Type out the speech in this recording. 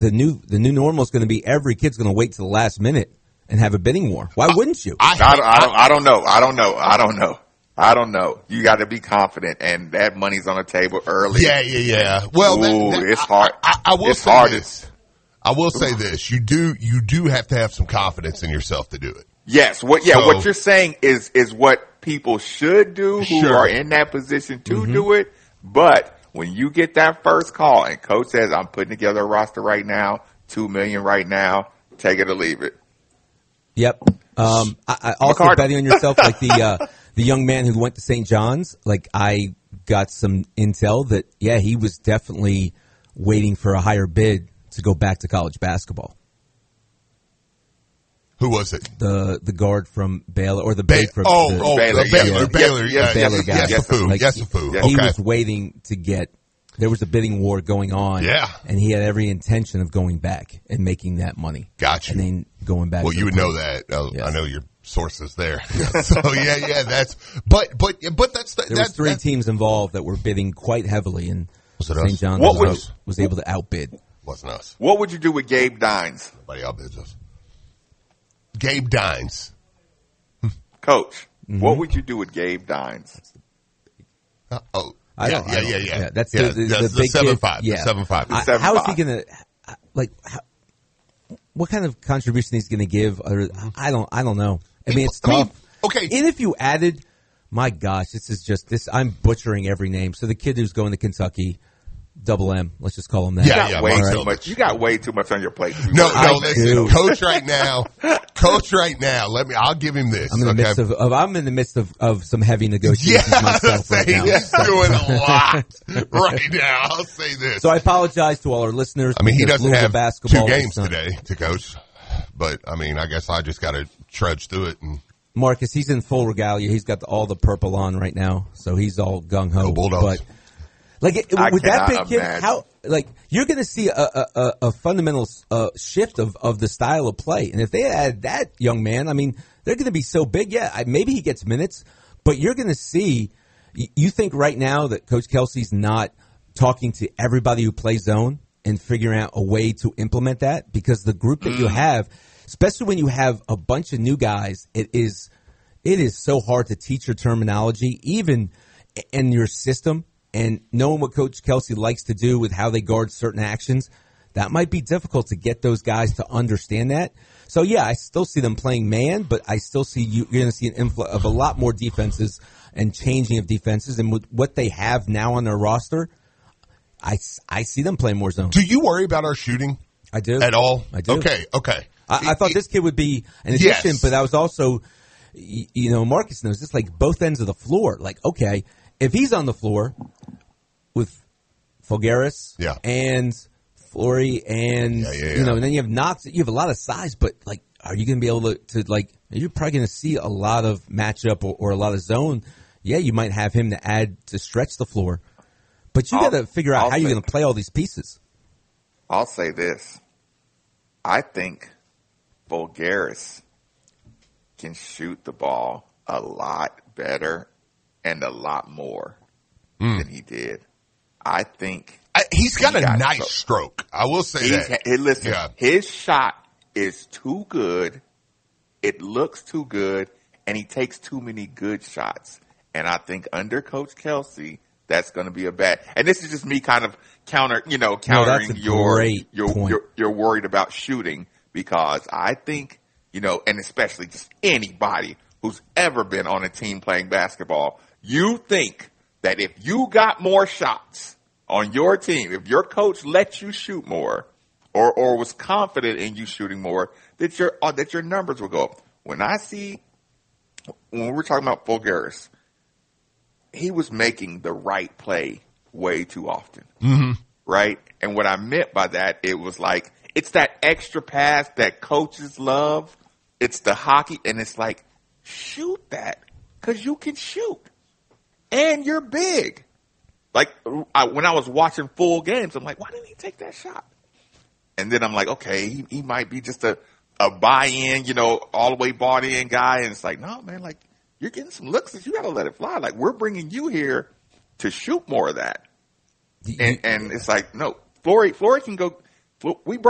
the new normal is going to be every kid's going to wait to the last minute and have a bidding war. Why wouldn't you? I don't know. You got to be confident, and that money's on the table early. Yeah. Well, it's hard. I will it's say hard. this. I will say this. You do have to have some confidence in yourself to do it. Yes. What you're saying is what people should do who are in that position to do it. But when you get that first call and coach says, I'm putting together a roster right now, $2 million right now, take it or leave it. Yep. I also betting on yourself, like the young man who went to St. John's. Like, I got some intel that, he was definitely waiting for a higher bid to go back to college basketball. Who was it? The guard from Baylor, or the big from Baylor. Baylor. Baylor guy. Yesufu. He was waiting to get. There was a bidding war going on. Yeah. And he had every intention of going back and making that money. Gotcha. And then going back. Well, you would know that. Yes. I know your sources there. So that's. But that's there was three teams involved that were bidding quite heavily, and St. John's was able to outbid. Wasn't us. What would you do with Gabe Dines? Nobody outbids us. Gabe Dines. Coach, what would you do with Gabe Dines? Yeah. That's the big 7'5". kid. The 7'5". How is he going to, what kind of contribution he's going to give? I don't know. I mean, it's tough. Okay. And if you added, my gosh, I'm butchering every name. So the kid who's going to Kentucky, Double M, let's just call him that. You got way too much on your plate. No, listen, Coach right now, I'll give him this. I'm in the midst of some heavy negotiations myself right now. He's doing a lot right now. I'll say this. So I apologize to all our listeners. I mean, he doesn't have basketball 2 games today to coach, but I mean, I guess I just got to trudge through it. And Marcus, he's in full regalia. He's got all the purple on right now, so he's all gung ho. Bulldogs. But with that big kid, how you're going to see a fundamental shift of the style of play, and if they add that young man, I mean, they're going to be so big. Yeah, maybe he gets minutes, but you're going to see. You think right now that Coach Kelsey's not talking to everybody who plays zone and figuring out a way to implement that, because the group that you have, especially when you have a bunch of new guys, it is so hard to teach your terminology, even in your system. And knowing what Coach Kelsey likes to do with how they guard certain actions, that might be difficult to get those guys to understand that. So, I still see them playing man, but I still see you're going to see an influx of a lot more defenses and changing of defenses. And with what they have now on their roster, I see them playing more zone. Do you worry about our shooting? I do. At all? I do. Okay. I thought this kid would be an addition, but I was also, Marcus knows this, like both ends of the floor. Like, okay, if he's on the floor with Fulgaris and Flory and, and then you have Knox, you have a lot of size, but like, are you going to be able to you're probably going to see a lot of matchup or a lot of zone. Yeah, you might have him to add to stretch the floor, but you got to figure out how you're going to play all these pieces. I'll say this. I think Fulgaris can shoot the ball a lot better and a lot more than he did. I think he's got a nice stroke. I will say that. His shot is too good. It looks too good, and he takes too many good shots. And I think under Coach Kelsey, that's going to be a bad. And this is just me kind of countering you're worried about shooting, because I think, and especially just anybody who's ever been on a team playing basketball, you think that if you got more shots on your team, if your coach let you shoot more or was confident in you shooting more, that your numbers will go up. When we're talking about Fulgaris, he was making the right play way too often. Mm-hmm. Right? And what I meant by that, it was like, it's that extra pass that coaches love. It's the hockey, and it's like, shoot that, because you can shoot. And you're big. Like, when I was watching full games, I'm like, why didn't he take that shot? And then I'm like, okay, he might be just a buy-in, all the way bought-in guy. And it's like, no, man, like, you're getting some looks that you got to let it fly. Like, we're bringing you here to shoot more of that. And it's like, no, Flory can go. We brought